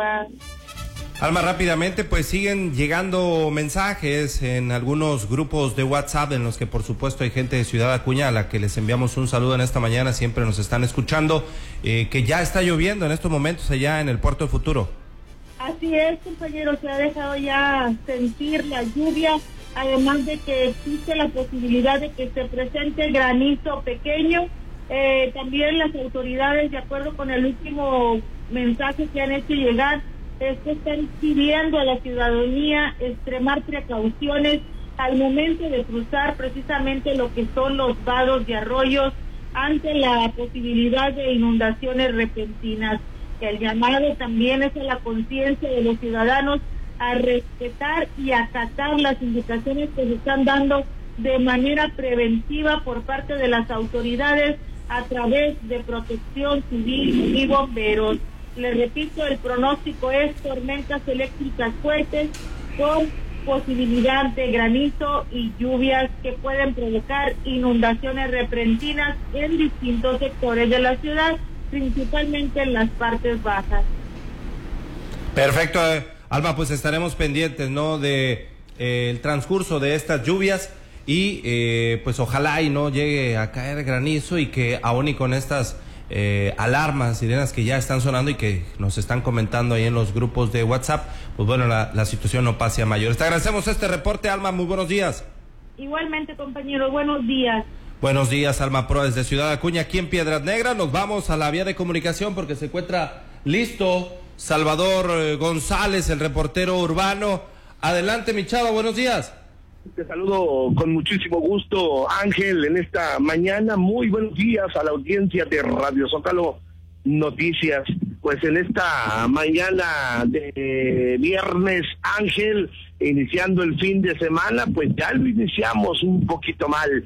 Alma, rápidamente, pues siguen llegando mensajes en algunos grupos de WhatsApp en los que por supuesto hay gente de Ciudad Acuña a la que les enviamos un saludo en esta mañana, siempre nos están escuchando, que ya está lloviendo en estos momentos allá en el Puerto del Futuro. Así es, compañero, se ha dejado ya sentir la lluvia, además de que existe la posibilidad de que se presente granizo pequeño. También las autoridades, de acuerdo con el último mensaje que han hecho llegar, es que están pidiendo a la ciudadanía extremar precauciones al momento de cruzar precisamente lo que son los vados y arroyos ante la posibilidad de inundaciones repentinas. El llamado también es a la conciencia de los ciudadanos a respetar y acatar las indicaciones que se están dando de manera preventiva por parte de las autoridades a través de Protección Civil y bomberos. Les repito, el pronóstico es tormentas eléctricas fuertes con posibilidad de granizo y lluvias que pueden provocar inundaciones repentinas en distintos sectores de la ciudad, principalmente en las partes bajas. Perfecto, Alma, pues estaremos pendientes, ¿no?, de el transcurso de estas lluvias y pues ojalá y no llegue a caer granizo y que aún y con estas alarmas, sirenas que ya están sonando y que nos están comentando ahí en los grupos de WhatsApp, pues bueno, la situación no pase a mayores. Te agradecemos este reporte, Alma, muy buenos días. Igualmente, compañero, buenos días. Buenos días, Alma Pro, desde Ciudad Acuña, aquí en Piedras Negras. Nos vamos a la vía de comunicación porque se encuentra listo Salvador González, el reportero urbano. Adelante, mi chava, buenos días. Te saludo con muchísimo gusto, Ángel, en esta mañana. Muy buenos días a la audiencia de Radio Zócalo Noticias. Pues en esta mañana de viernes, Ángel, iniciando el fin de semana, pues ya lo iniciamos un poquito mal.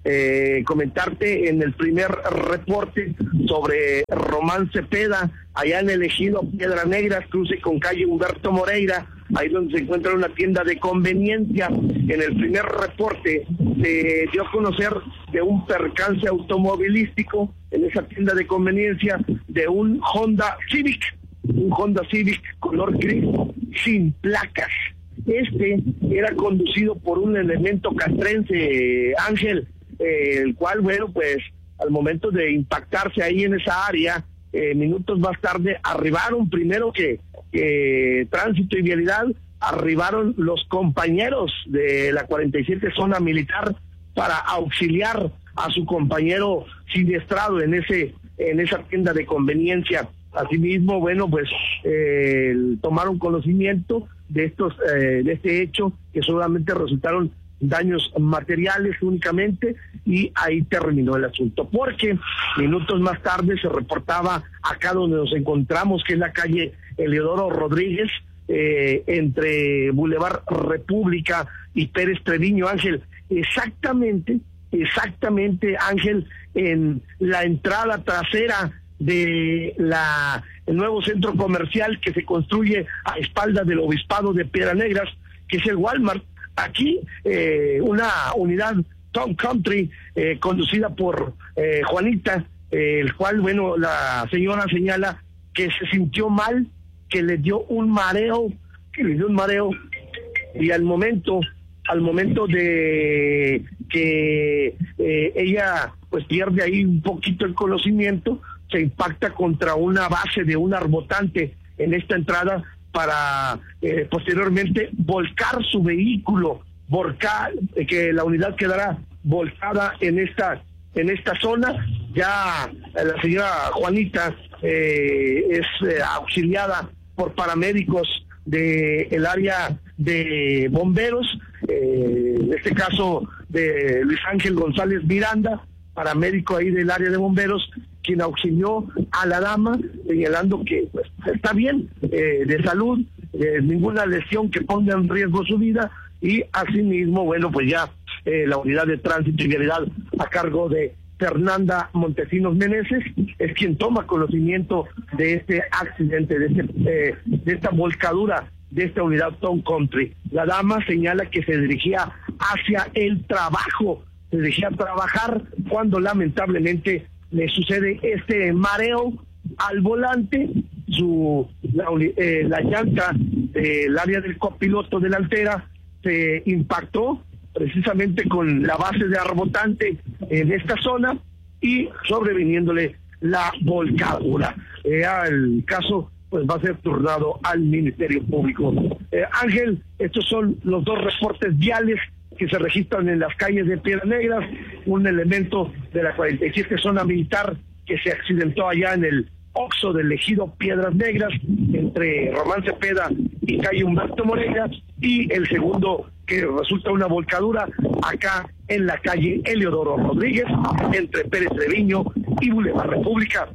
Comentarte en el primer reporte sobre Román Cepeda, allá en el ejido Piedras Negras, cruce con calle Humberto Moreira, ahí donde se encuentra una tienda de conveniencia. En el primer reporte se dio a conocer de un percance automovilístico en esa tienda de conveniencia de un Honda Civic color gris sin placas. Este era conducido por un elemento castrense, Ángel, el cual, bueno, pues al momento de impactarse ahí en esa área, minutos más tarde arribaron, primero que Tránsito y Vialidad, arribaron los compañeros de la 47 Zona Militar para auxiliar a su compañero siniestrado en esa tienda de conveniencia. Asimismo, bueno, pues tomaron conocimiento de este hecho, que solamente resultaron daños materiales únicamente, y ahí terminó el asunto, porque minutos más tarde se reportaba acá donde nos encontramos, que es la calle Eleodoro Rodríguez, entre Boulevard República y Pérez Treviño, Ángel, exactamente, Ángel, en la entrada trasera de el nuevo centro comercial que se construye a espaldas del Obispado de Piedras Negras, que es el Walmart. Aquí una unidad Town Country conducida por Juanita, el cual, bueno, la señora señala que se sintió mal, que le dio un mareo, y al momento de que ella pues pierde ahí un poquito el conocimiento, se impacta contra una base de un arbotante en esta entrada para posteriormente volcar su vehículo, que la unidad quedará volcada en esta zona. Ya la señora Juanita es auxiliada por paramédicos del área de bomberos, en este caso de Luis Ángel González Miranda, paramédico ahí del área de bomberos, quien auxilió a la dama, señalando que pues está bien de salud, ninguna lesión que ponga en riesgo su vida, y asimismo, bueno, pues ya la unidad de tránsito y vialidad a cargo de Fernanda Montesinos Meneses es quien toma conocimiento de este accidente, de esta volcadura de esta unidad Town Country. La dama señala que se dirigía hacia el trabajo, se dirigía a trabajar, cuando lamentablemente le sucede este mareo al volante. Su la llanta del área del copiloto delantera se impactó precisamente con la base de arbotante en esta zona y sobreviniéndole la volcadura. El caso pues va a ser turnado al Ministerio Público. Ángel, estos son los dos reportes viales que se registran en las calles de Piedras Negras. Un elemento de la 47 zona militar que se accidentó allá en el Oxxo del ejido Piedras Negras, entre Román Cepeda y calle Humberto Moreira, y el segundo que resulta una volcadura acá en la calle Eliodoro Rodríguez, entre Pérez Treviño y Boulevard República.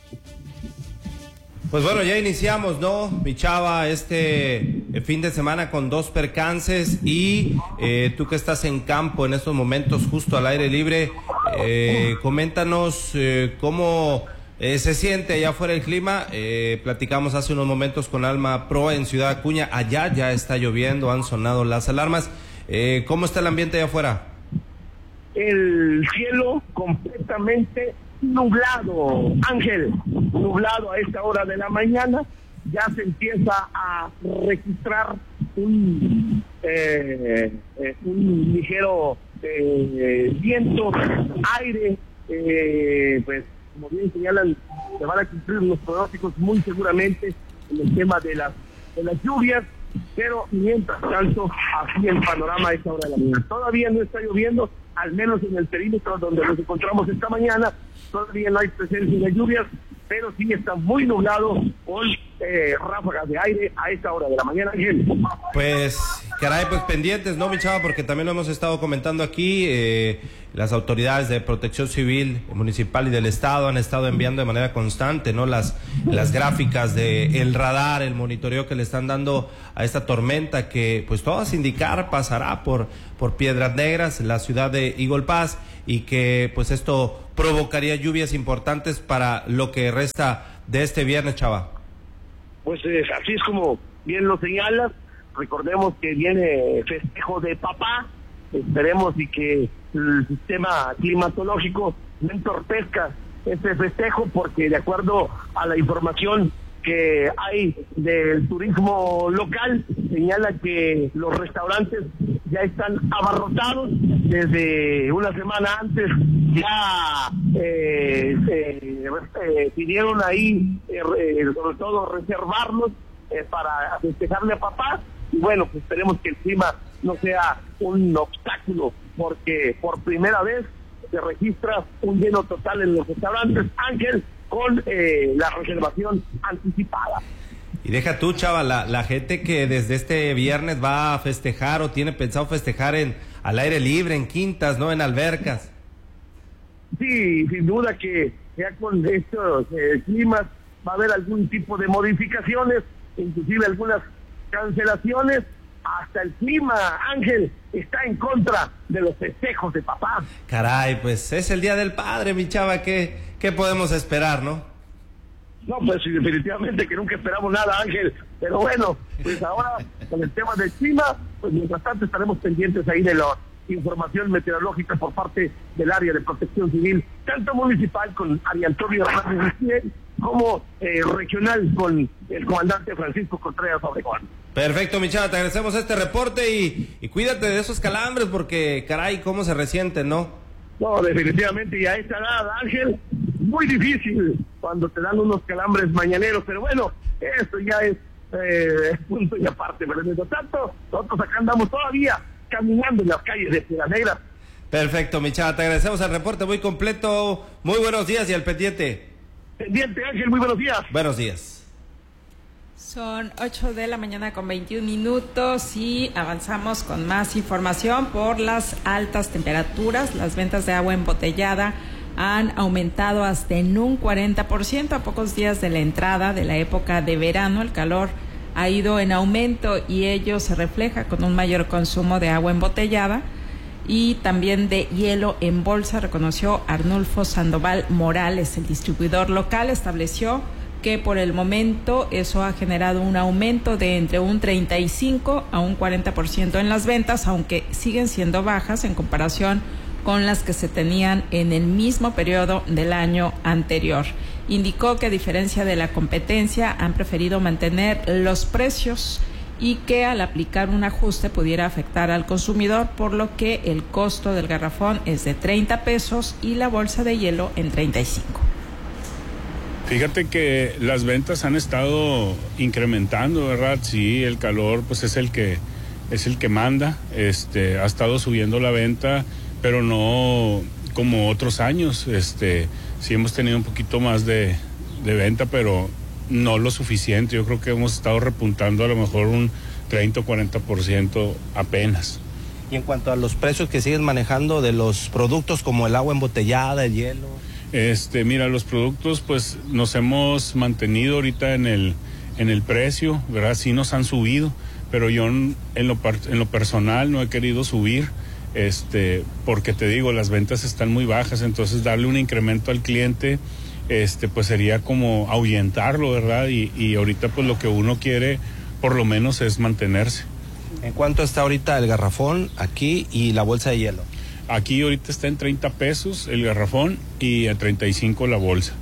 Pues bueno, ya iniciamos, ¿no, mi chava, este fin de semana con dos percances y tú que estás en campo en estos momentos justo al aire libre, coméntanos cómo se siente allá afuera el clima. Platicamos hace unos momentos con Alma Pro en Ciudad Acuña, allá ya está lloviendo, han sonado las alarmas. ¿Cómo está el ambiente allá afuera? El cielo completamente nublado, Ángel, nublado a esta hora de la mañana. Ya se empieza a registrar un ligero viento, aire, pues como bien señalan, se van a cumplir los pronósticos muy seguramente en el tema de las lluvias, pero mientras tanto, así el panorama a esta hora de la mañana. Todavía no está lloviendo, al menos en el perímetro donde nos encontramos esta mañana, todavía no hay presencia de lluvias, pero sí está muy nublado con ráfagas de aire a esta hora de la mañana. Pues, caray, pues pendientes, ¿no, mi chava? Porque también lo hemos estado comentando aquí, las autoridades de protección civil municipal y del estado han estado enviando de manera constante, ¿no? Las gráficas de el radar, el monitoreo que le están dando a esta tormenta que, pues, todas indicar pasará por Piedras Negras, la ciudad de Eagle Pass, y que, pues, esto provocaría lluvias importantes para lo que resta de este viernes, chava. Pues así es como bien lo señalas. Recordemos que viene festejo de papá. Esperemos y que el sistema climatológico no entorpezca este festejo, porque de acuerdo a la información que hay del turismo local, señala que los restaurantes ya están abarrotados. Desde una semana antes ya pidieron ahí, sobre todo reservarlos para festejarle a papá. Y bueno, pues esperemos que el clima no sea un obstáculo, porque por primera vez se registra un lleno total en los restaurantes, Ángel, con la reservación anticipada. Y deja tú, chava, la gente que desde este viernes va a festejar o tiene pensado festejar al aire libre, en quintas, ¿no? En albercas. Sí, sin duda que ya con estos climas va a haber algún tipo de modificaciones, inclusive algunas cancelaciones. Hasta el clima, Ángel, está en contra de los festejos de papá. Caray, pues es el Día del Padre, mi chava, ¿qué podemos esperar, no? No, pues sí, definitivamente que nunca esperamos nada, Ángel, pero bueno, pues ahora con el tema del clima, pues mientras tanto estaremos pendientes ahí de la información meteorológica por parte del área de protección civil, tanto municipal con María Antonio Hernández como regional con el comandante Francisco Contreras Obregón. Perfecto, mi chava, te agradecemos este reporte y cuídate de esos calambres porque, caray, cómo se resienten, ¿no? No, definitivamente, y a esta edad, Ángel, muy difícil cuando te dan unos calambres mañaneros, pero bueno, esto ya es punto y aparte, pero mientras tanto, nosotros acá andamos todavía caminando en las calles de Piedras Negras. Perfecto, mi chava, te agradecemos el reporte muy completo, muy buenos días y al pendiente. Pendiente, Ángel, muy buenos días. Buenos días. Son 8 de la mañana con 21 minutos y avanzamos con más información por las altas temperaturas. Las ventas de agua embotellada han aumentado hasta en un 40% a pocos días de la entrada de la época de verano. El calor ha ido en aumento y ello se refleja con un mayor consumo de agua embotellada y también de hielo en bolsa, reconoció Arnulfo Sandoval Morales. El distribuidor local estableció que por el momento eso ha generado un aumento de entre un 35 a un 40% en las ventas, aunque siguen siendo bajas en comparación con las que se tenían en el mismo periodo del año anterior. Indicó que a diferencia de la competencia han preferido mantener los precios y que al aplicar un ajuste pudiera afectar al consumidor, por lo que el costo del garrafón es de 30 pesos y la bolsa de hielo en 35. Fíjate que las ventas han estado incrementando, ¿verdad? Sí, el calor pues es el que manda, ha estado subiendo la venta, pero no como otros años, sí hemos tenido un poquito más de venta, pero no lo suficiente. Yo creo que hemos estado repuntando a lo mejor un 30 o 40% apenas. Y en cuanto a los precios que sigues manejando de los productos como el agua embotellada, el hielo. Mira, los productos pues nos hemos mantenido ahorita en el precio, ¿verdad? Sí nos han subido, pero yo en lo personal no he querido subir, porque te digo, las ventas están muy bajas, entonces darle un incremento al cliente, pues sería como ahuyentarlo, ¿verdad? Y ahorita pues lo que uno quiere por lo menos es mantenerse. ¿En cuánto está ahorita el garrafón aquí y la bolsa de hielo? Aquí ahorita está en 30 pesos el garrafón y a 35 la bolsa.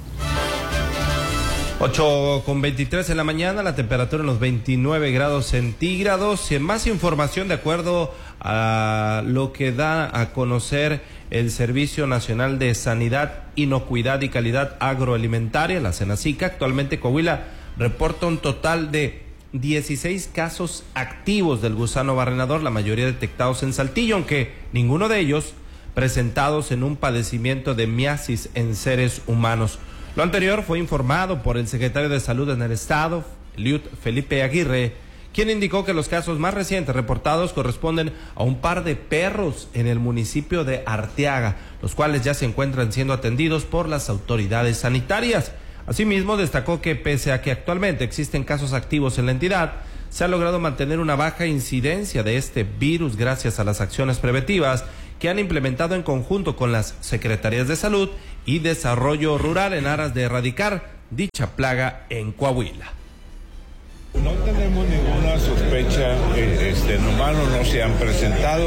8:23 en la mañana, la temperatura en los 29 grados centígrados. Y en más información, de acuerdo a lo que da a conocer el Servicio Nacional de Sanidad, Inocuidad y Calidad Agroalimentaria, la SENASICA, actualmente Coahuila reporta un total de 16 casos activos del gusano barrenador, la mayoría detectados en Saltillo, aunque ninguno de ellos presentados en un padecimiento de miasis en seres humanos. Lo anterior fue informado por el secretario de Salud en el estado, Eliud Felipe Aguirre, quien indicó que los casos más recientes reportados corresponden a un par de perros en el municipio de Arteaga, los cuales ya se encuentran siendo atendidos por las autoridades sanitarias. Asimismo, destacó que pese a que actualmente existen casos activos en la entidad, se ha logrado mantener una baja incidencia de este virus gracias a las acciones preventivas que han implementado en conjunto con las Secretarías de Salud y Desarrollo Rural en aras de erradicar dicha plaga en Coahuila. No tenemos ninguna sospecha, en humanos no se han presentado,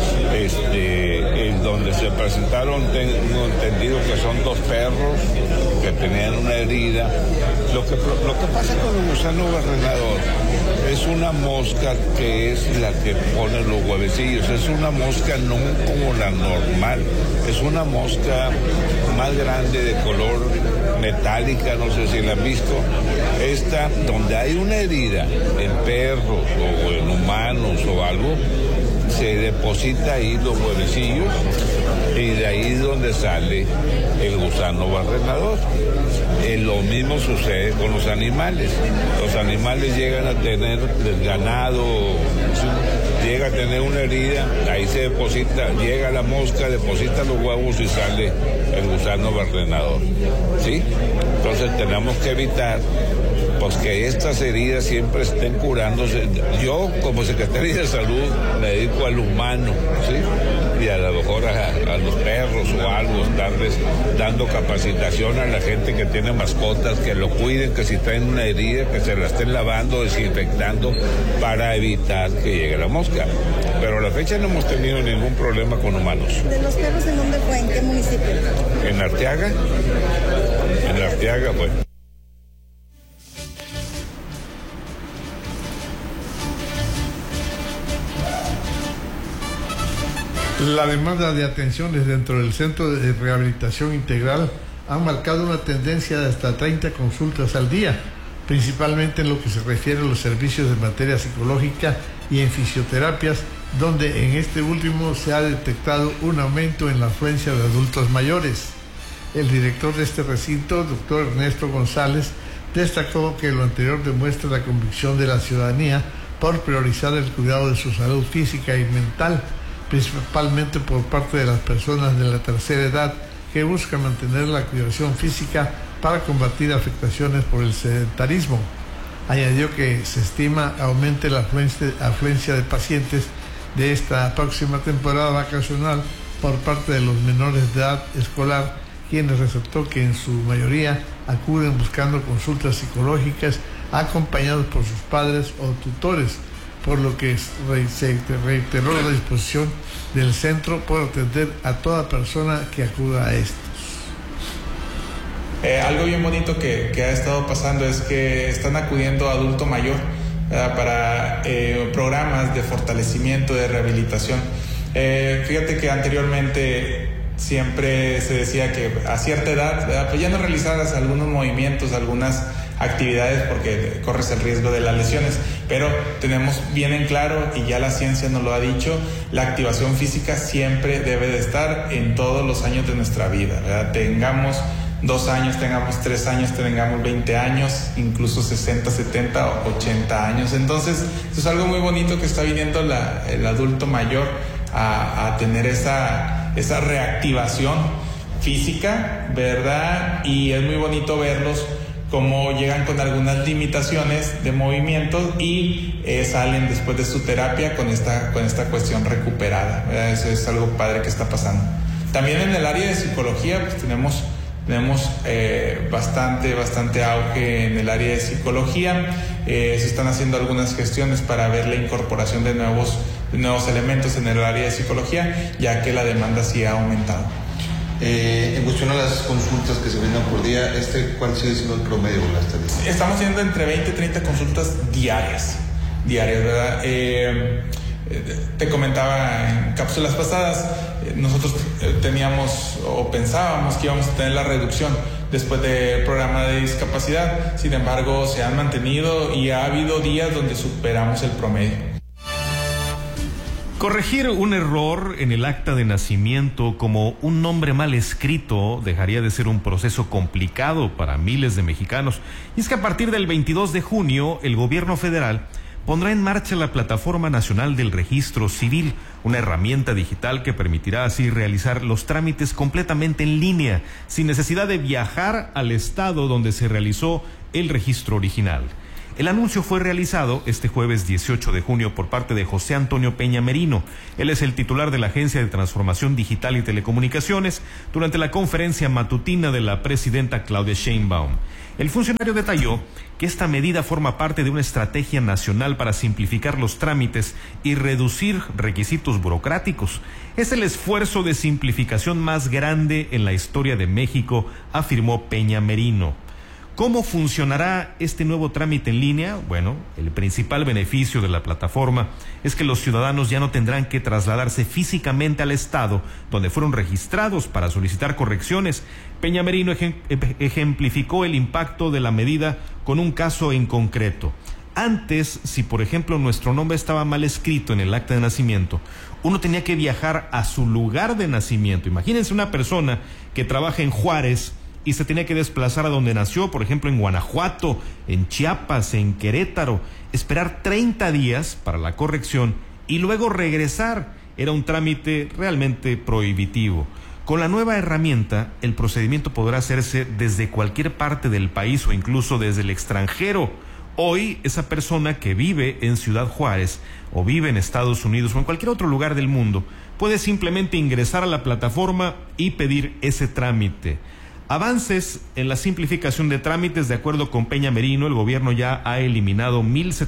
en donde se presentaron tengo entendido que son 2 perros que tenían una herida. Lo que pasa con el gusano barrenador es una mosca que es la que pone los huevecillos, es una mosca no como la normal, es una mosca más grande de color metálica, no sé si la han visto. Esta, donde hay una herida en perros o en humanos o algo, se deposita ahí los huevecillos y de ahí es donde sale el gusano barrenador. Lo mismo sucede con los animales. Los animales llegan a tener, el ganado llega a tener una herida, ahí se deposita, llega la mosca, deposita los huevos y sale el gusano barrenador, ¿sí? Entonces tenemos que evitar pues que estas heridas siempre estén curándose. Yo como secretario de salud me dedico al humano, ¿sí? Y a lo mejor a los perros o algo, estarles dando capacitación a la gente que tiene mascotas, que lo cuiden, que si traen una herida, que se la estén lavando, desinfectando para evitar que llegue la mosca. Pero a la fecha no hemos tenido ningún problema con humanos. ¿De los perros en dónde fue? ¿En qué municipio? En Arteaga. En Arteaga fue. La demanda de atenciones dentro del Centro de Rehabilitación Integral ha marcado una tendencia de hasta 30 consultas al día, principalmente en lo que se refiere a los servicios de materia psicológica y en fisioterapias, donde en este último se ha detectado un aumento en la afluencia de adultos mayores. El director de este recinto, doctor Ernesto González, destacó que lo anterior demuestra la convicción de la ciudadanía por priorizar el cuidado de su salud física y mental, principalmente por parte de las personas de la tercera edad que buscan mantener la activación física para combatir afectaciones por el sedentarismo. Añadió que se estima aumente la afluencia de pacientes de esta próxima temporada vacacional por parte de los menores de edad escolar, quienes resaltó que en su mayoría acuden buscando consultas psicológicas acompañados por sus padres o tutores, por lo que se reiteró la disposición del centro por atender a toda persona que acuda a estos. Algo bien bonito que ha estado pasando es que están acudiendo adulto mayor para programas de fortalecimiento, de rehabilitación. Fíjate que anteriormente siempre se decía que a cierta edad pues ya no realizaras algunos movimientos, algunas actividades porque corres el riesgo de las lesiones, pero tenemos bien en claro, y ya la ciencia nos lo ha dicho, la activación física siempre debe de estar en todos los años de nuestra vida, ¿verdad? Tengamos 2 años, tengamos 3 años, tengamos 20 años, incluso 60, 70, 80 años. Entonces, eso es algo muy bonito que está viniendo el adulto mayor a tener esa reactivación física, ¿verdad? Y es muy bonito verlos cómo llegan con algunas limitaciones de movimiento y salen después de su terapia con esta cuestión recuperada, ¿verdad? Eso es algo padre que está pasando. También en el área de psicología pues tenemos bastante auge en el área de psicología. Se están haciendo algunas gestiones para ver la incorporación de nuevos elementos en el área de psicología, ya que la demanda sí ha aumentado. En cuestión a las consultas que se brindan por día, ¿cuál sigue siendo el promedio de las estadística? Estamos haciendo entre 20 y 30 consultas diarias, ¿verdad? Te comentaba en cápsulas pasadas, nosotros teníamos o pensábamos que íbamos a tener la reducción después del programa de discapacidad. Sin embargo, se han mantenido y ha habido días donde superamos el promedio. Corregir un error en el acta de nacimiento como un nombre mal escrito dejaría de ser un proceso complicado para miles de mexicanos. Y es que a partir del 22 de junio, el gobierno federal pondrá en marcha la Plataforma Nacional del Registro Civil, una herramienta digital que permitirá así realizar los trámites completamente en línea, sin necesidad de viajar al estado donde se realizó el registro original. El anuncio fue realizado este jueves 18 de junio por parte de José Antonio Peña Merino. Él es el titular de la Agencia de Transformación Digital y Telecomunicaciones durante la conferencia matutina de la presidenta Claudia Sheinbaum. El funcionario detalló que esta medida forma parte de una estrategia nacional para simplificar los trámites y reducir requisitos burocráticos. Es el esfuerzo de simplificación más grande en la historia de México, afirmó Peña Merino. ¿Cómo funcionará este nuevo trámite en línea? Bueno, el principal beneficio de la plataforma es que los ciudadanos ya no tendrán que trasladarse físicamente al estado donde fueron registrados para solicitar correcciones. Peña Merino ejemplificó el impacto de la medida con un caso en concreto. Antes, si por ejemplo nuestro nombre estaba mal escrito en el acta de nacimiento, uno tenía que viajar a su lugar de nacimiento. Imagínense una persona que trabaja en Juárez y se tenía que desplazar a donde nació, por ejemplo en Guanajuato, en Chiapas, en Querétaro, esperar 30 días para la corrección y luego regresar. Era un trámite realmente prohibitivo. Con la nueva herramienta, el procedimiento podrá hacerse desde cualquier parte del país o incluso desde el extranjero. Hoy, esa persona que vive en Ciudad Juárez o vive en Estados Unidos o en cualquier otro lugar del mundo, puede simplemente ingresar a la plataforma y pedir ese trámite. Avances en la simplificación de trámites. De acuerdo con Peña Merino, el gobierno ya ha eliminado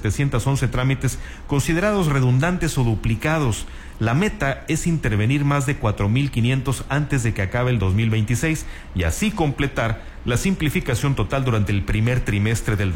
1,711 trámites considerados redundantes o duplicados. La meta es intervenir más de 4,500 antes de que acabe el 2026 y así completar la simplificación total durante el primer trimestre del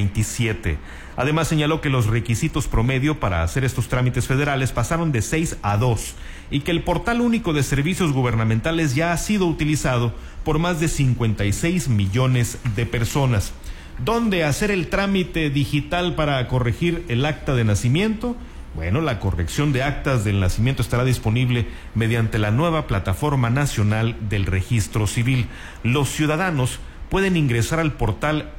2027. Además, señaló que los requisitos promedio para hacer estos trámites federales pasaron de 6 a 2 y que el portal único de servicios gubernamentales ya ha sido utilizado por más de 56 millones de personas. ¿Dónde hacer el trámite digital para corregir el acta de nacimiento? Bueno, la corrección de actas del nacimiento estará disponible mediante la nueva Plataforma Nacional del Registro Civil. Los ciudadanos pueden ingresar al portal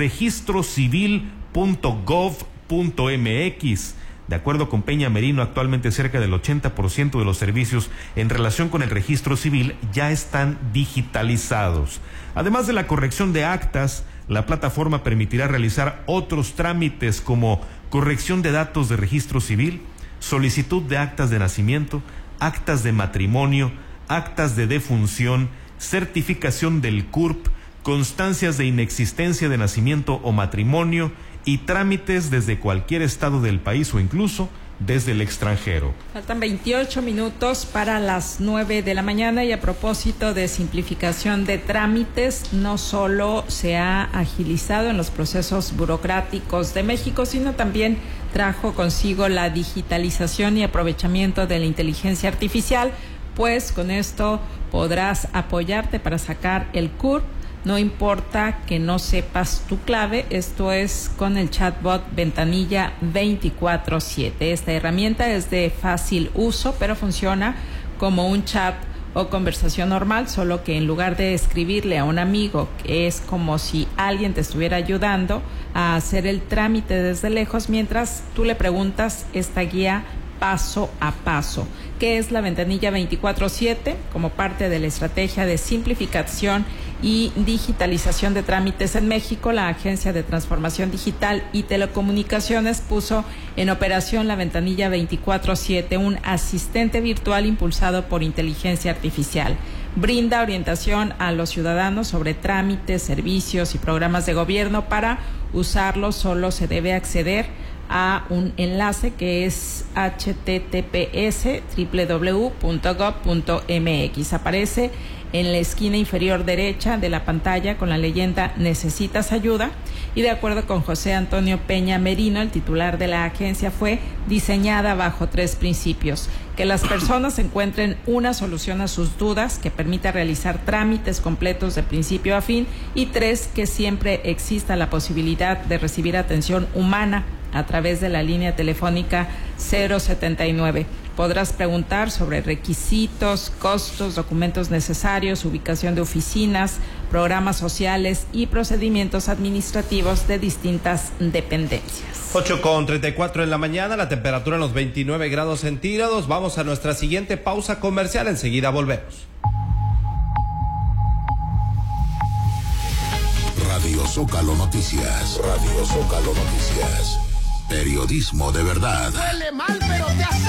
miregistrocivil.gov.mx. De acuerdo con Peña Merino, actualmente cerca del 80% de los servicios en relación con el registro civil ya están digitalizados. Además de la corrección de actas, la plataforma permitirá realizar otros trámites como corrección de datos de registro civil, solicitud de actas de nacimiento, actas de matrimonio, actas de defunción, certificación del CURP, constancias de inexistencia de nacimiento o matrimonio y trámites desde cualquier estado del país o incluso desde el extranjero. Faltan 28 minutos para las 9 de la mañana y a propósito de simplificación de trámites, no solo se ha agilizado en los procesos burocráticos de México, sino también trajo consigo la digitalización y aprovechamiento de la inteligencia artificial, pues con esto podrás apoyarte para sacar el CURP. No importa que no sepas tu clave, esto es con el chatbot Ventanilla 24/7. Esta herramienta es de fácil uso, pero funciona como un chat o conversación normal, solo que en lugar de escribirle a un amigo, que es como si alguien te estuviera ayudando a hacer el trámite desde lejos, mientras tú le preguntas esta guía paso a paso. ¿Qué es la Ventanilla 24/7? Como parte de la estrategia de simplificación y digitalización de trámites en México, la Agencia de Transformación Digital y Telecomunicaciones puso en operación la Ventanilla 24/7, un asistente virtual impulsado por inteligencia artificial. Brinda orientación a los ciudadanos sobre trámites, servicios y programas de gobierno. Para usarlo solo se debe acceder a un enlace que es https://www.gov.mx. Aparece en la esquina inferior derecha de la pantalla con la leyenda ¿Necesitas ayuda? Y de acuerdo con José Antonio Peña Merino, el titular de la agencia, fue diseñada bajo 3 principios: que las personas encuentren una solución a sus dudas, que permita realizar trámites completos de principio a fin, y 3, que siempre exista la posibilidad de recibir atención humana a través de la línea telefónica 079. Podrás preguntar sobre requisitos, costos, documentos necesarios, ubicación de oficinas, programas sociales y procedimientos administrativos de distintas dependencias. 8:34 en la mañana, la temperatura en los 29 grados centígrados. Vamos a nuestra siguiente pausa comercial, enseguida volvemos. Radio Zócalo Noticias. Radio Zócalo Noticias. Periodismo de verdad. Huele mal.